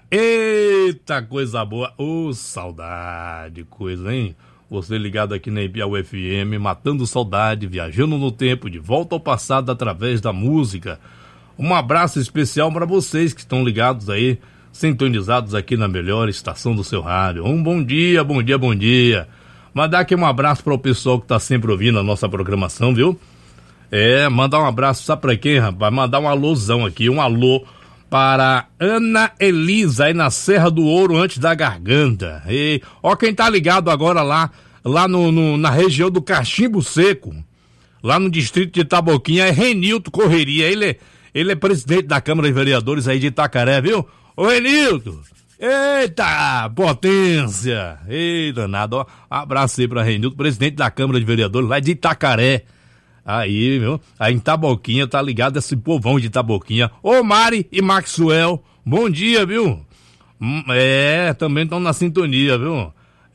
Eita, coisa boa. Ô, saudade, coisa, hein? Você ligado aqui na Piauí FM, matando saudade, viajando no tempo, de volta ao passado através da música. Um abraço especial para vocês que estão ligados aí, sintonizados aqui na melhor estação do seu rádio. Um bom dia, bom dia, bom dia. Mandar aqui um abraço para o pessoal que tá sempre ouvindo a nossa programação, viu? Mandar um abraço, sabe pra quem, rapaz? Mandar um alôzão aqui, um alô para Ana Elisa, aí na Serra do Ouro, antes da Garganta. E, ó, quem tá ligado agora lá na região do Cachimbo Seco, lá no distrito de Itaboquinha, é Renilton Correria. Ele é presidente da Câmara de Vereadores aí de Itacaré, viu? Ô, Renilton! Eita, potência! Eita, nada, ó. Abraço aí pra Renilton, presidente da Câmara de Vereadores lá de Itacaré. Aí, viu? Aí em Taboquinha, tá ligado esse povão de Taboquinha. Ô, Mari e Maxwell, bom dia, viu? Também estão na sintonia, viu?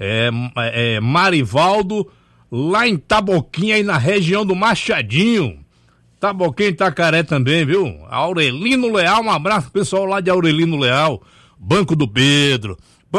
Marivaldo, lá em Taboquinha, aí na região do Machadinho. Taboquinha e Itacaré também, viu? Aurelino Leal, um abraço pro pessoal lá de Aurelino Leal. Banco do Pedro,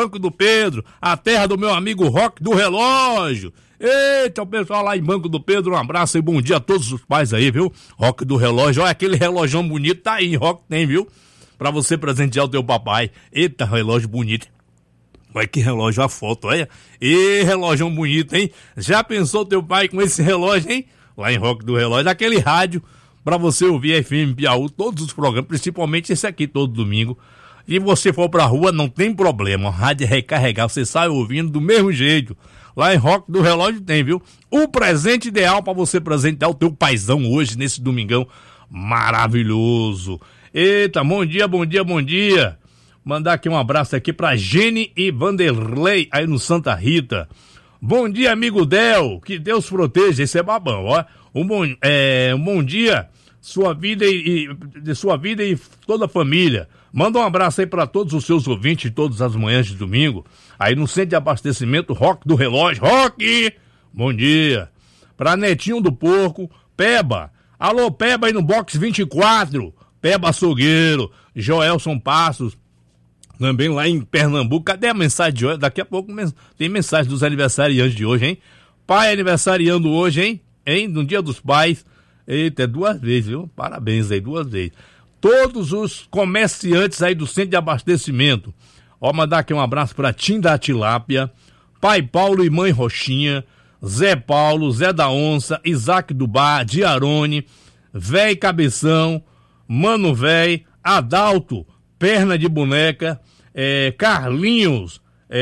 a terra do meu amigo Roque do Relógio. Eita, o pessoal lá em Banco do Pedro, um abraço e bom dia a todos os pais aí, viu? Roque do Relógio, olha aquele relógio bonito, tá aí, Roque tem, viu? Pra você presentear o teu papai. Eita, relógio bonito. Olha que relógio, a foto, olha. E relógio bonito, hein? Já pensou teu pai com esse relógio, hein? Lá em Roque do Relógio, aquele rádio pra você ouvir a FM Piauí, todos os programas, principalmente esse aqui todo domingo. E você for pra rua, não tem problema, a rádio é recarregar, você sai ouvindo do mesmo jeito. Lá em Roque do Relógio tem, viu? O presente ideal pra você presentear o teu paizão hoje, nesse domingão maravilhoso. Eita, bom dia, bom dia, bom dia. Mandar aqui um abraço aqui pra Jenny e Vanderlei, aí no Santa Rita. Bom dia, amigo Del, que Deus proteja, esse é babão, ó. Um bom dia, sua vida e toda a família. Manda um abraço aí para todos os seus ouvintes de todas as manhãs de domingo. Aí no centro de abastecimento Roque do Relógio. Roque! Bom dia. Pra Netinho do Porco, Peba. Alô, Peba aí no box 24. Peba Açougueiro, Joelson Passos. Também lá em Pernambuco. Cadê a mensagem de hoje? Daqui a pouco tem mensagem dos aniversariantes de hoje, hein? Pai aniversariando hoje, hein? No Dia dos Pais. Eita, é 2 vezes, viu? Parabéns aí, 2 vezes. Todos os comerciantes aí do centro de abastecimento. Ó, mandar aqui um abraço pra Tim da Tilápia, Pai Paulo e Mãe Roxinha, Zé Paulo, Zé da Onça, Isaac do Bar, Diarone, Véi Cabeção, Mano Véi, Adalto, Perna de Boneca, Carlinhos,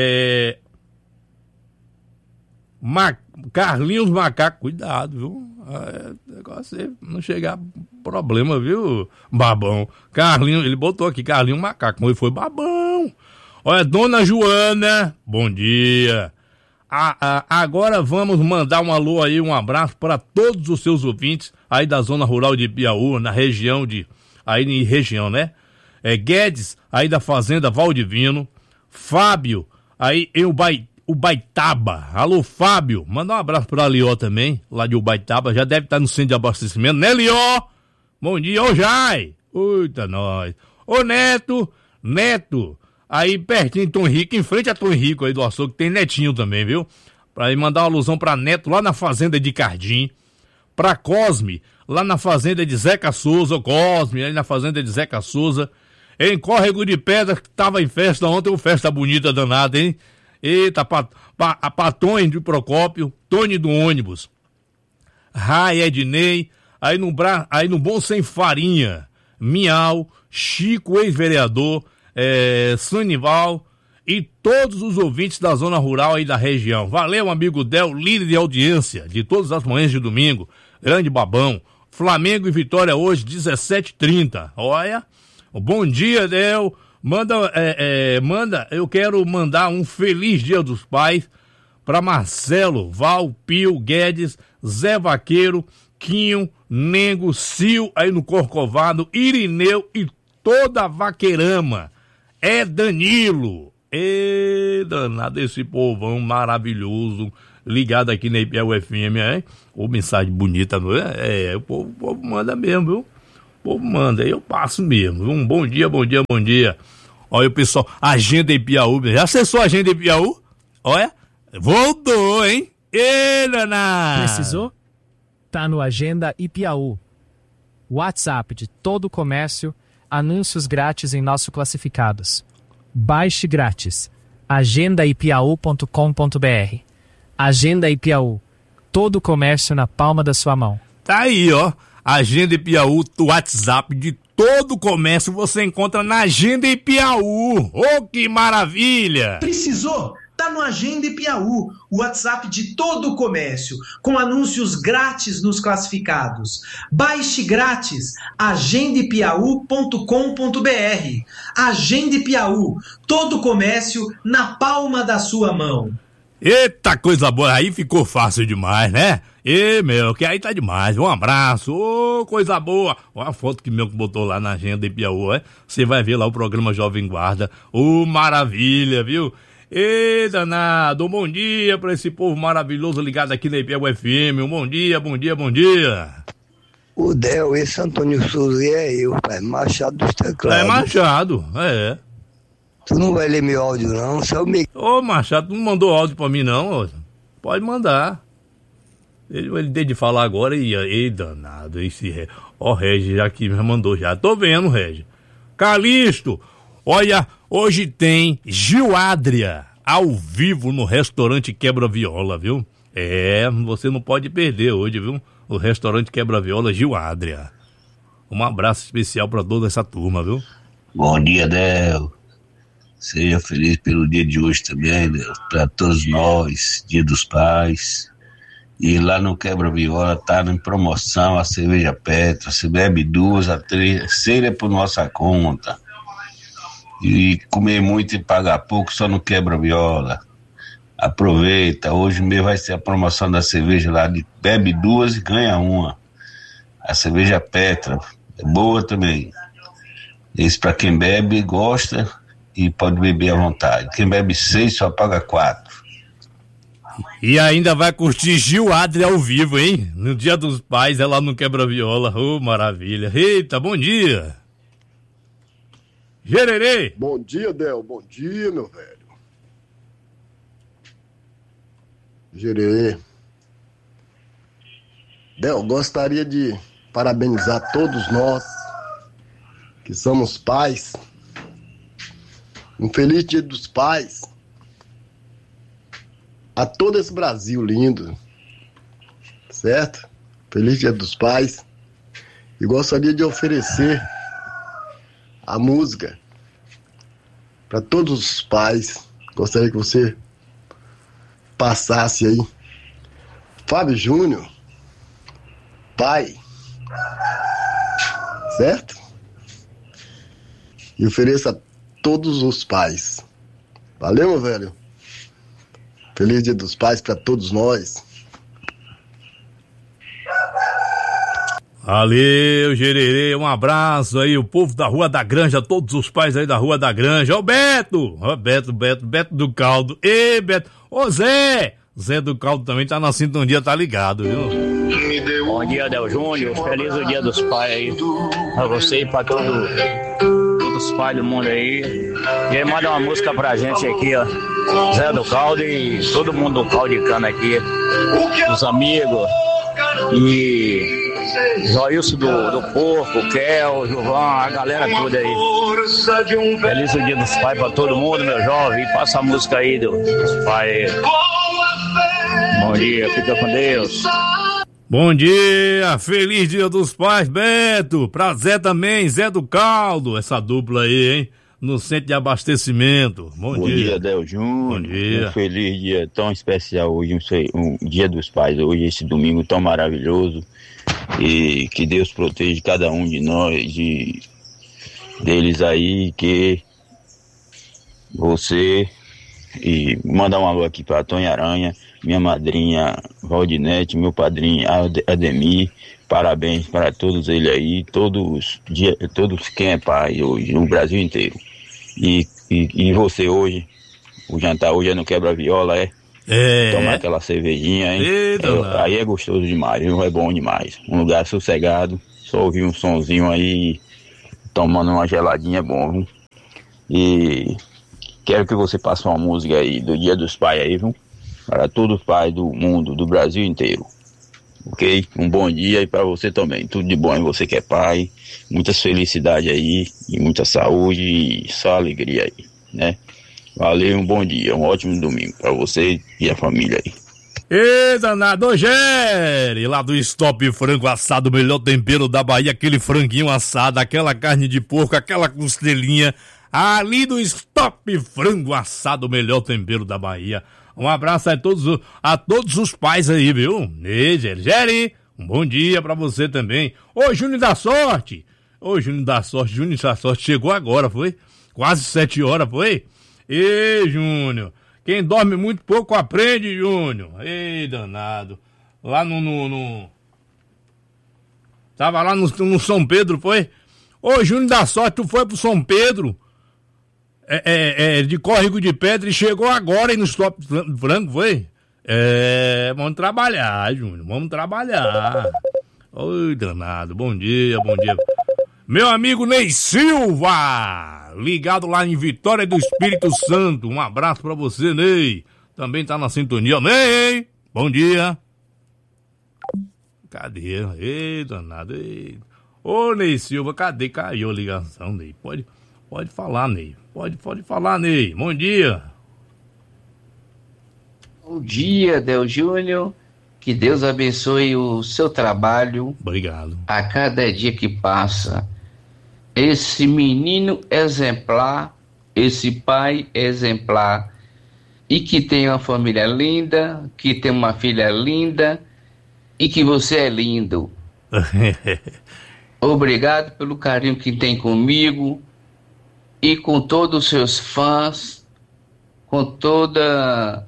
Carlinhos Macaco, cuidado, viu? Negócio não chegar problema, viu, Babão? Carlinhos, ele botou aqui, Carlinhos Macaco, mas foi Babão. Olha, Dona Joana, bom dia. Agora vamos mandar um alô aí, um abraço para todos os seus ouvintes aí da zona rural de Piauí, na região né? Guedes, aí da fazenda Valdivino, Fábio, aí em Ubaitaba. Alô, Fábio, manda um abraço pra Lió também, lá de Ubaitaba, já deve estar no centro de abastecimento, né, Lió? Bom dia, ô Jai, eita nós. Ô Neto, aí pertinho de Tom Rico, em frente a Tom Rico aí do açougue, tem Netinho também, viu? Pra ir mandar uma alusão pra Neto, lá na fazenda de Cardim, pra Cosme, lá na fazenda de Zeca Souza, Cosme, aí na fazenda de Zeca Souza, em Córrego de Pedra, que tava em festa ontem, uma festa bonita danada, hein? Eita, a Patônio de Procópio, Tony do ônibus, Rai Ednei, aí no Bom Sem Farinha, Miau, Chico, ex-vereador, Sanival e todos os ouvintes da zona rural aí da região. Valeu, amigo Del, líder de audiência de todas as manhãs de domingo, grande babão. Flamengo e Vitória hoje, 17h30. Olha, bom dia, Del. Eu quero mandar um feliz Dia dos Pais para Marcelo, Val, Pio, Guedes, Zé Vaqueiro, Quinho, Nengo, Sil, aí no Corcovado, Irineu e toda a Vaqueirama. É Danilo. Danado esse povão maravilhoso, ligado aqui na Piauí FM, Ô, mensagem bonita, não é? O povo manda mesmo, viu? O povo manda, aí eu passo mesmo. Um bom dia, bom dia, bom dia. Olha o pessoal, Agenda Ipiaú. Já acessou a Agenda Ipiaú? Olha, voltou, hein? Ê, Naná! Precisou? Tá no Agenda Ipiaú. WhatsApp de todo o comércio, anúncios grátis em nossos classificados. Baixe grátis. agendaipiaú.com.br. Agenda Ipiaú. Todo o comércio na palma da sua mão. Tá aí, ó. Agenda Ipiaú, o WhatsApp de todo o comércio você encontra na Agenda Ipiaú. Oh, que maravilha! Precisou? Tá no Agenda Ipiaú, o WhatsApp de todo o comércio, com anúncios grátis nos classificados. Baixe grátis, agendaipiaú.com.br. Agenda Ipiaú, todo o comércio na palma da sua mão. Eita, coisa boa, aí ficou fácil demais, né? Meu, que aí tá demais. Um abraço, coisa boa. Olha a foto que meu botou lá na Agenda Ipiaú, você vai ver lá o programa Jovem Guarda. Maravilha, viu? Danado, bom dia pra esse povo maravilhoso ligado aqui na Ipiaú FM. Bom dia, bom dia, bom dia. O Del, esse Antônio Souza é eu, pai, Machado dos Teclados. É Machado, é. Tu não vai ler meu áudio não, só me... Ô Machado, tu não mandou áudio pra mim não, pode mandar. Ele tem de falar agora e danado, esse... Ó, Regi, já que já mandou já, tô vendo, Regi. Calixto, olha, hoje tem Gil Adria ao vivo no restaurante Quebra Viola, viu? Você não pode perder hoje, viu? O restaurante Quebra Viola Gil Adria. Um abraço especial pra toda essa turma, viu? Bom dia, Del. Seja feliz pelo dia de hoje também, Del. Pra todos nós, Dia dos Pais. E lá no Quebra Viola tá em promoção a cerveja Petra. Você bebe 2 a 3, seja por nossa conta. E comer muito e pagar pouco só no Quebra Viola. Aproveita, hoje mesmo vai ser a promoção da cerveja lá, de bebe 2 e ganha 1. A cerveja Petra, é boa também. Esse para quem bebe, gosta e pode beber à vontade. Quem bebe 6 só paga 4. E ainda vai curtir Gil Adria ao vivo, hein? No Dia dos Pais, é lá no Quebra Viola. Maravilha. Eita, bom dia. Gererê. Bom dia, Del. Bom dia, meu velho. Gererê. Del, gostaria de parabenizar todos nós que somos pais. Um feliz Dia dos Pais a todo esse Brasil lindo, certo? Feliz Dia dos Pais. E gostaria de oferecer a música para todos os pais. Gostaria que você passasse aí. Fábio Júnior, pai, certo? E ofereça a todos os pais. Valeu, meu velho. Feliz Dia dos Pais para todos nós. Valeu, Gererê, um abraço aí, o povo da Rua da Granja, todos os pais aí da Rua da Granja. Ô Beto, Beto do Caldo. Beto, Zé do Caldo também tá na sintonia, tá ligado, viu? Bom dia, Del Júnior, feliz o Dia dos Pais aí, pra você e pra todos os pais do mundo aí. E aí manda uma música pra gente aqui, ó, Zé do Caldo e todo mundo do Caldo de Cana aqui, os amigos, e Joilson do Porco, Kel, Gilvan, a galera toda aí. Feliz o Dia dos Pais pra todo mundo, meu jovem. E passa a música aí dos pais. Bom dia, fica com Deus. Bom dia, feliz Dia dos Pais, Beto. Pra Zé também, Zé do Caldo, essa dupla aí, hein? No centro de abastecimento. Bom dia. Bom dia, Del Júnior. Bom dia. Um feliz dia tão especial hoje, um Dia dos Pais, hoje, esse domingo tão maravilhoso. E que Deus proteja cada um de nós, deles aí, que você... E mandar um alô aqui para Tonha Aranha, minha madrinha Valdinete, meu padrinho Ademir, parabéns para todos eles aí, todos quem é pai hoje, no Brasil inteiro. E você hoje, o jantar hoje é no Quebra Viola, tomar aquela cervejinha, hein? Aí é gostoso demais, viu? É bom demais. Um lugar sossegado, só ouvir um sonzinho aí, tomando uma geladinha é bom, viu? E quero que você passe uma música aí do Dia dos Pais aí, viu? Para todos os pais do mundo, do Brasil inteiro. Ok? Um bom dia e para você também. Tudo de bom, e você que é pai. Muitas felicidades aí, e muita saúde e só alegria aí, né? Valeu, um bom dia, um ótimo domingo para você e a família aí. Ê, danado, Gere, lá do Stop Frango Assado, o melhor tempero da Bahia, aquele franguinho assado, aquela carne de porco, aquela costelinha, ali do Stop Frango Assado, o melhor tempero da Bahia. Um abraço a todos os pais aí, viu? Ê, Gere, um bom dia pra você também. Ô, Júnior da Sorte, Júnior da Sorte chegou agora, foi? Quase 7 horas, foi? Ê, Júnior. Quem dorme muito pouco aprende, Júnior. Ei, danado. Lá Tava lá no São Pedro, foi? Ô, Júnior da Sorte, tu foi pro São Pedro? De Córrego de Pedra e chegou agora aí no Stop Frango, foi? Vamos trabalhar, Júnior. Vamos trabalhar. Oi, danado. Bom dia. Meu amigo Ney Silva, ligado lá em Vitória do Espírito Santo. Um abraço pra você, Ney. Também tá na sintonia. Ney, bom dia. Cadê? Ei, danado. Ei. Ô, Ney Silva, cadê? Caiu a ligação, Ney. Pode falar, Ney. Pode falar, Ney. Bom dia. Bom dia, Del Júnior. Que Deus abençoe o seu trabalho. Obrigado. A cada dia que passa. Esse menino exemplar, esse pai exemplar, e que tem uma família linda, que tem uma filha linda, e que você é lindo. Obrigado pelo carinho que tem comigo, e com todos os seus fãs, com toda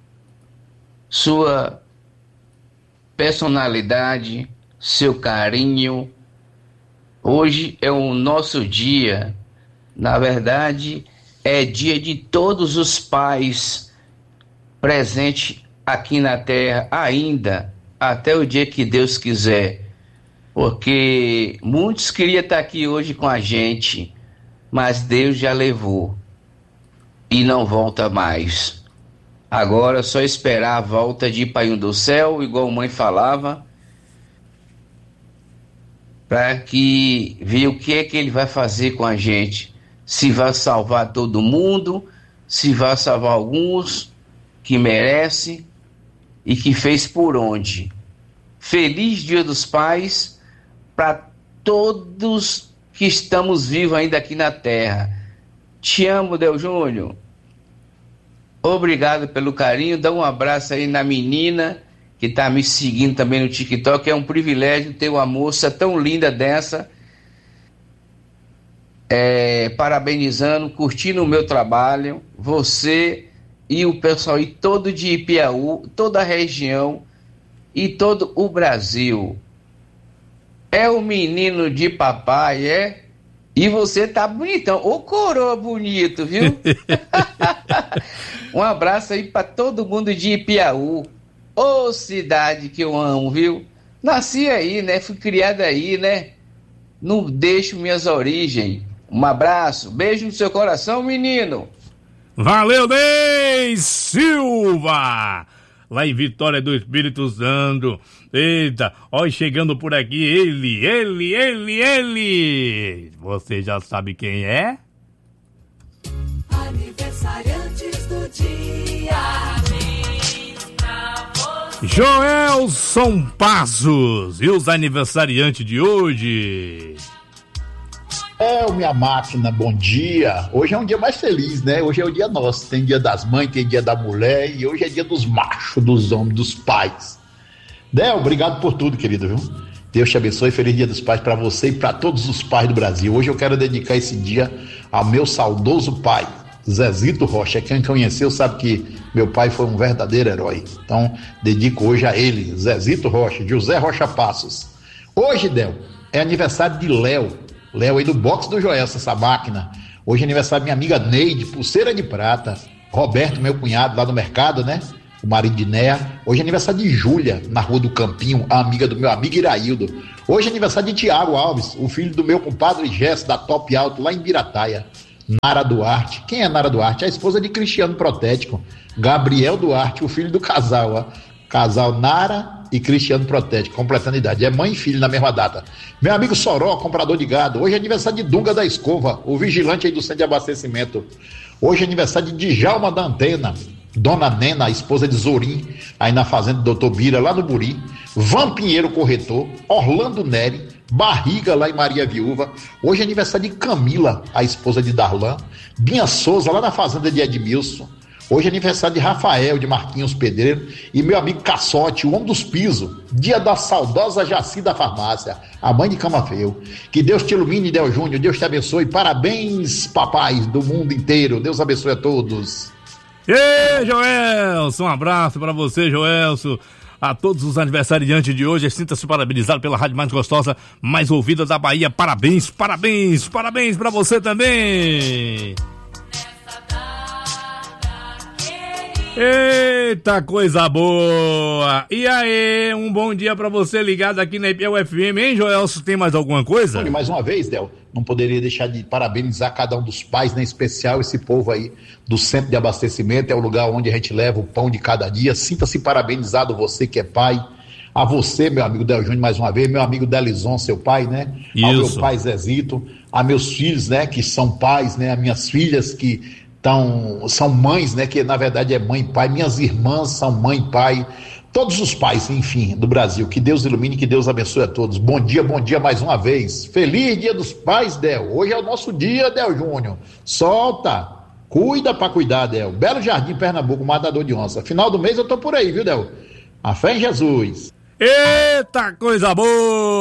sua personalidade, seu carinho. Hoje é o nosso dia, na verdade, é dia de todos os pais presentes aqui na Terra ainda, até o dia que Deus quiser, porque muitos queriam estar aqui hoje com a gente, mas Deus já levou e não volta mais. Agora é só esperar a volta de Pai do Céu, igual a mãe falava, para que ver o que é que ele vai fazer com a gente. Se vai salvar todo mundo, se vai salvar alguns que merecem e que fez por onde. Feliz Dia dos Pais para todos que estamos vivos ainda aqui na Terra. Te amo, Del Júnior. Obrigado pelo carinho. Dá um abraço aí na menina que está me seguindo também no TikTok. É um privilégio ter uma moça tão linda dessa, parabenizando, curtindo o meu trabalho, você e o pessoal e todo de Ipiaú, toda a região e todo o Brasil. É o menino de papai, é? E você tá bonitão. Ô, coroa bonito, viu? Um abraço aí para todo mundo de Ipiaú. Ô, cidade que eu amo, viu? Nasci aí, né? Fui criado aí, né? Não deixo minhas origens. Um abraço, beijo no seu coração, menino. Valeu, Ney Silva! Lá em Vitória do Espírito Santo. Eita, ó, chegando por aqui, ele! Você já sabe quem é? Aniversariantes do dia. Joelson Passos. E os aniversariantes de hoje? Minha máquina, bom dia. Hoje é um dia mais feliz, né? Hoje é o dia nosso. Tem dia das mães, tem dia da mulher, e hoje é dia dos machos, dos homens, dos pais. Del, obrigado por tudo, querido, viu? Deus te abençoe, feliz dia dos pais para você e para todos os pais do Brasil. Hoje eu quero dedicar esse dia ao meu saudoso pai, Zezito Rocha. Quem conheceu sabe que meu pai foi um verdadeiro herói. Então, dedico hoje a ele, Zezito Rocha, José Rocha Passos. Hoje, Del, é aniversário de Léo aí do box do Joelson, essa máquina. Hoje é aniversário da minha amiga Neide, pulseira de prata. Roberto, meu cunhado, lá no mercado, né? O marido de Néa. Hoje é aniversário de Júlia, na Rua do Campinho, a amiga do meu amigo Iraildo. Hoje é aniversário de Tiago Alves, o filho do meu compadre Gesso, da Top Alto, lá em Birataia. Nara Duarte. Quem é Nara Duarte? A esposa de Cristiano Protético, Gabriel Duarte, o filho do casal, ó. Casal Nara e Cristiano Protético, completando a idade. É mãe e filho na mesma data. Meu amigo Soró, comprador de gado. Hoje é aniversário de Dunga da Escova, o vigilante aí do centro de abastecimento. Hoje é aniversário de Djalma da Antena, Dona Nena, a esposa de Zorim, aí na fazenda do Dr. Bira, lá no Buri. Van Pinheiro, corretor. Orlando Neri, Barriga, lá em Maria Viúva. Hoje é aniversário de Camila, a esposa de Darlan. Binha Souza, lá na fazenda de Edmilson. Hoje é aniversário de Rafael, de Marquinhos Pedreiro. E meu amigo Caçote, o homem dos pisos. Dia da saudosa Jaci da Farmácia, a mãe de Cama Feio. Que Deus te ilumine, Del Júnior. Deus te abençoe. Parabéns, papais do mundo inteiro. Deus abençoe a todos. Ei, Joelson, um abraço pra você, Joelson. A todos os aniversariantes de hoje, sinta-se parabenizado pela rádio mais gostosa, mais ouvida da Bahia. Parabéns, parabéns, parabéns pra você também. Eita, coisa boa! E aí, um bom dia pra você ligado aqui na Ipiau FM, hein, Joelson? Tem mais alguma coisa? Olha, mais uma vez, Del, não poderia deixar de parabenizar cada um dos pais, né, em especial esse povo aí do centro de abastecimento, é o lugar onde a gente leva o pão de cada dia. Sinta-se parabenizado, você que é pai. A você, meu amigo Del Júnior, mais uma vez, meu amigo Delison, seu pai, né? Isso. Ao meu pai Zezito, a meus filhos, né, que são pais, né, as minhas filhas que são mães, né, que na verdade é mãe e pai, minhas irmãs são mãe e pai, todos os pais, enfim, do Brasil, que Deus ilumine, que Deus abençoe a todos. Bom dia mais uma vez, feliz dia dos pais, Del, hoje é o nosso dia, Del Júnior, solta, cuida pra cuidar, Del, Belo Jardim, Pernambuco, matador de onça, final do mês eu tô por aí, viu, Del, a fé em Jesus. Eita, coisa boa!